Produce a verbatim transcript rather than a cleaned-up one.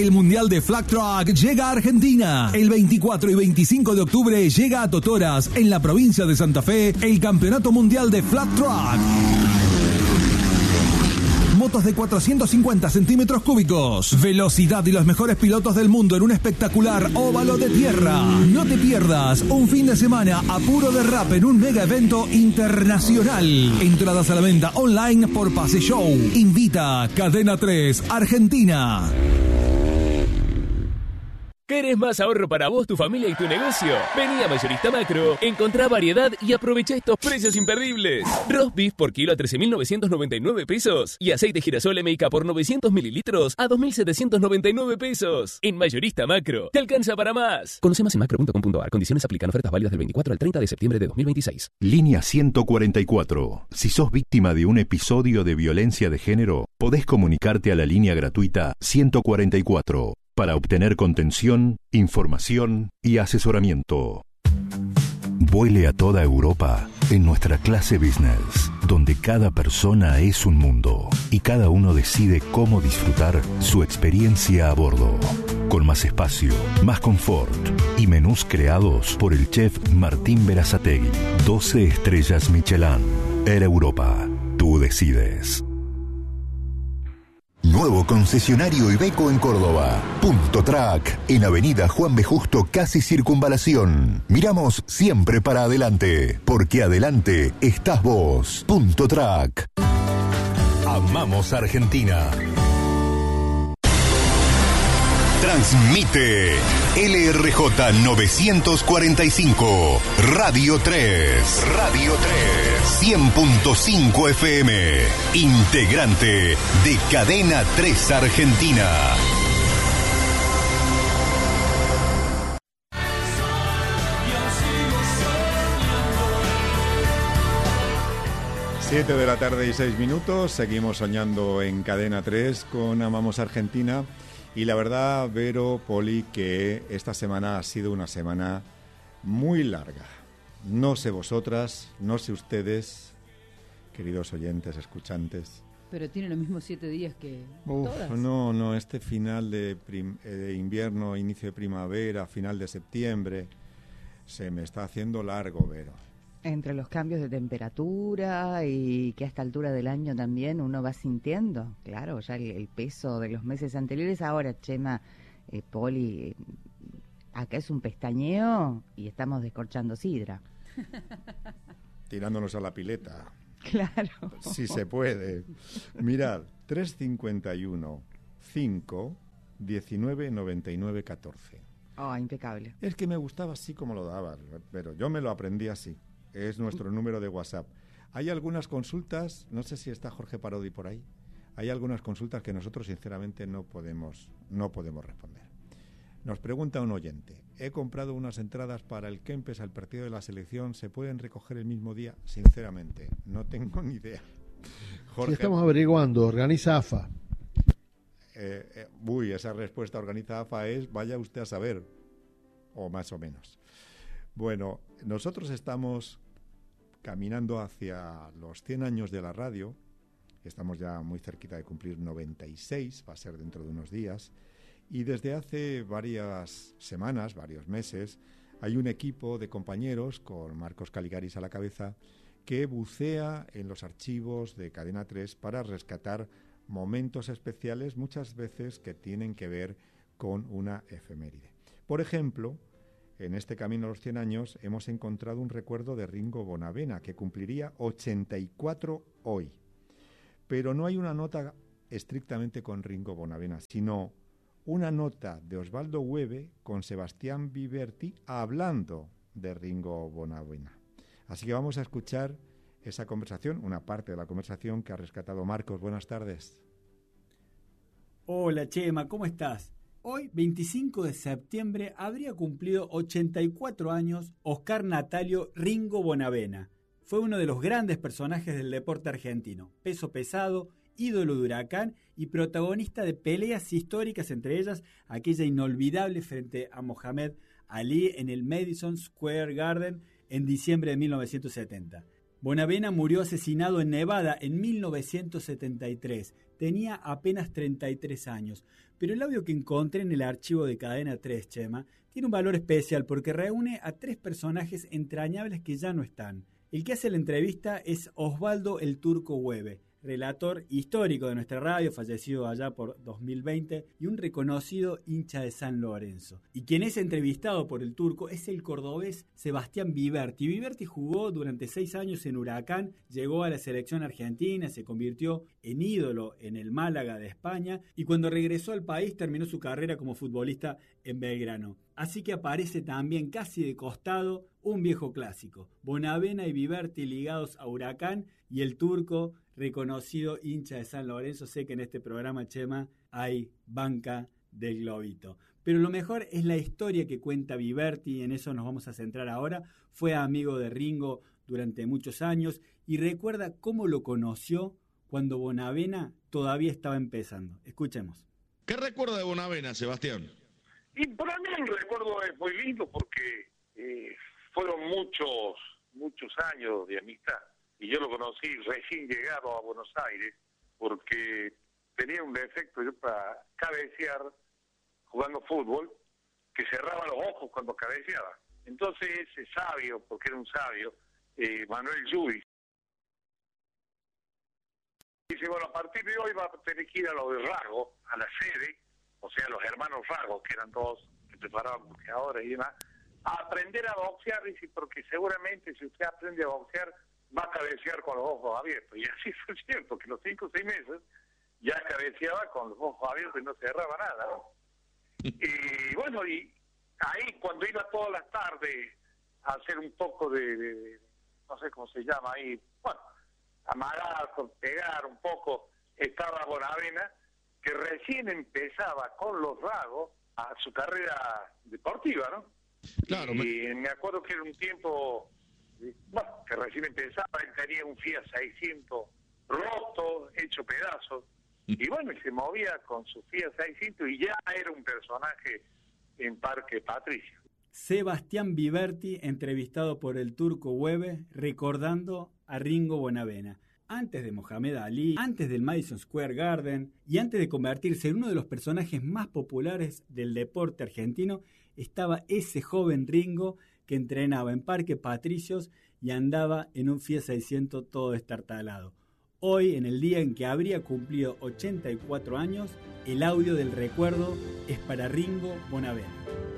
El Mundial de Flag Track llega a Argentina. El veinticuatro y veinticinco de octubre llega a Totoras, en la provincia de Santa Fe, el Campeonato Mundial de Flag Track. Motos de cuatrocientos cincuenta centímetros cúbicos, velocidad y los mejores pilotos del mundo en un espectacular óvalo de tierra. No te pierdas un fin de semana a puro derrape en un mega evento internacional. Entradas a la venta online por Pase Show. Invita Cadena tres Argentina. ¿Querés más ahorro para vos, tu familia y tu negocio? Vení a Mayorista Macro, encontrá variedad y aprovecha estos precios imperdibles. Roast beef por kilo a trece mil novecientos noventa y nueve pesos y aceite girasol M I K por novecientos mililitros a dos mil setecientos noventa y nueve pesos. En Mayorista Macro, te alcanza para más. Conoce más en macro punto com punto a r. Condiciones aplican. Ofertas válidas del veinticuatro al treinta de septiembre de dos mil veintiséis. Línea ciento cuarenta y cuatro. Si sos víctima de un episodio de violencia de género, podés comunicarte a la línea gratuita ciento cuarenta y cuatro. Para obtener contención, información y asesoramiento. Vuele a toda Europa en nuestra clase business, donde cada persona es un mundo y cada uno decide cómo disfrutar su experiencia a bordo. Con más espacio, más confort y menús creados por el chef Martín Berazategui. doce estrellas Michelin. Air Europa. Tú decides. Nuevo concesionario Iveco en Córdoba. Punto Track, en Avenida Juan B. Justo, casi Circunvalación. Miramos siempre para adelante, porque adelante estás vos. Punto Track. Amamos Argentina. Transmite L R J novecientos cuarenta y cinco, Radio tres. Radio tres. cien punto cinco F M. Integrante de Cadena tres Argentina. Siete de la tarde y seis minutos. Seguimos soñando en Cadena tres con Amamos Argentina. Y la verdad, Vero, Poli, que esta semana ha sido una semana muy larga. No sé vosotras, no sé ustedes, queridos oyentes, escuchantes. Pero tiene los mismos siete días que Uf, todas. No, no, este final de, prim- de invierno, inicio de primavera, final de septiembre, se me está haciendo largo, Vero. Entre los cambios de temperatura y que a esta altura del año también uno va sintiendo, claro, ya el, el peso de los meses anteriores. Ahora, Chema, eh, Poli, eh, acá es un pestañeo y estamos descorchando sidra. Tirándonos a la pileta. Claro. Si se puede. Mirad, tres cincuenta y uno, cinco, diecinueve, noventa y nueve, catorce. Oh, impecable. Es que me gustaba así como lo dabas, pero yo me lo aprendí así. Es nuestro número de WhatsApp. Hay algunas consultas, no sé si está Jorge Parodi por ahí, hay algunas consultas que nosotros sinceramente no podemos, no podemos responder. Nos pregunta un oyente, he comprado unas entradas para el Kempes al partido de la selección, ¿se pueden recoger el mismo día? Sinceramente, no tengo ni idea. Jorge, sí, estamos averiguando, organiza A F A. Eh, eh, uy, esa respuesta organiza A F A es, vaya usted a saber, o más o menos. Bueno, nosotros estamos caminando hacia los cien años de la radio, estamos ya muy cerquita de cumplir noventa y seis, va a ser dentro de unos días, y desde hace varias semanas, varios meses, hay un equipo de compañeros, con Marcos Caligaris a la cabeza, que bucea en los archivos de Cadena tres para rescatar momentos especiales, muchas veces que tienen que ver con una efeméride. Por ejemplo, en este camino a los cien años hemos encontrado un recuerdo de Ringo Bonavena, que cumpliría ochenta y cuatro hoy. Pero no hay una nota estrictamente con Ringo Bonavena, sino una nota de Osvaldo Hueve con Sebastián Viverti hablando de Ringo Bonavena. Así que vamos a escuchar esa conversación, una parte de la conversación que ha rescatado Marcos. Buenas tardes. Hola Chema, ¿cómo estás? Hoy, veinticinco de septiembre, habría cumplido ochenta y cuatro años Oscar Natalio Ringo Bonavena. Fue uno de los grandes personajes del deporte argentino, peso pesado, ídolo de Huracán y protagonista de peleas históricas, entre ellas aquella inolvidable frente a Mohamed Ali en el Madison Square Garden en diciembre de mil novecientos setenta. Bonavena murió asesinado en Nevada en mil novecientos setenta y tres. Tenía apenas treinta y tres años. Pero el audio que encontré en el archivo de Cadena tres, Chema, tiene un valor especial porque reúne a tres personajes entrañables que ya no están. El que hace la entrevista es Osvaldo el Turco Hueve, relator histórico de nuestra radio, fallecido allá por dos mil veinte, y un reconocido hincha de San Lorenzo. Y quien es entrevistado por el Turco es el cordobés Sebastián Viverti. Viverti jugó durante seis años en Huracán, llegó a la selección argentina, se convirtió en ídolo en el Málaga de España, y cuando regresó al país terminó su carrera como futbolista en Belgrano. Así que aparece también casi de costado un viejo clásico, Bonavena y Viverti ligados a Huracán, y el Turco, reconocido hincha de San Lorenzo. Sé que en este programa, Chema, hay banca del globito. Pero lo mejor es la historia que cuenta Viverti, y en eso nos vamos a centrar ahora. Fue amigo de Ringo durante muchos años y recuerda cómo lo conoció cuando Bonavena todavía estaba empezando. Escuchemos. ¿Qué recuerda de Bonavena, Sebastián? Y para mí el recuerdo es muy lindo porque eh, fueron muchos, muchos años de amistad. Y yo lo conocí recién llegado a Buenos Aires porque tenía un defecto yo para cabecear jugando fútbol, que cerraba los ojos cuando cabeceaba. Entonces ese sabio, porque era un sabio, eh, Manuel Lluís, dice, bueno, a partir de hoy va a tener que ir a lo de Rago, a la sede, o sea, los hermanos Rago, que eran todos que preparaban boxeadores y demás, a aprender a boxear, dice, porque seguramente si usted aprende a boxear, va a cabecear con los ojos abiertos. Y así fue cierto, que los cinco o seis meses ya cabeceaba con los ojos abiertos y no cerraba nada, ¿no? Y bueno, y ahí cuando iba todas las tardes a hacer un poco de, de, de no sé cómo se llama ahí, bueno, amagar, pegar un poco, estaba Bonavena, que recién empezaba con los Ragos a su carrera deportiva, ¿no? Claro. Y me, me acuerdo que era un tiempo, bueno, que recién empezaba, él tenía un Fiat seiscientos roto, hecho pedazos, y bueno, y se movía con su Fiat seiscientos y ya era un personaje en Parque Patricio. Sebastián Viverti, entrevistado por el Turco Hueve, recordando a Ringo Bonavena. Antes de Mohamed Ali, antes del Madison Square Garden y antes de convertirse en uno de los personajes más populares del deporte argentino, estaba ese joven Ringo que entrenaba en Parque Patricios y andaba en un Fiat seiscientos todo destartalado. Hoy, en el día en que habría cumplido ochenta y cuatro años, el audio del recuerdo es para Ringo Bonavena.